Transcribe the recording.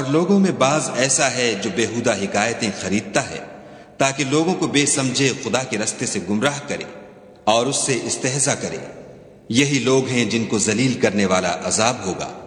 और लोगों में बाज ऐसा है जो बेहुदा हिकायतें खरीदता है ताकि लोगों को बेसमझे खुदा के रास्ते से गुमराह करे और उससे इस्तेहजा करे। यही लोग हैं जिनको जलील करने वाला अजाब होगा।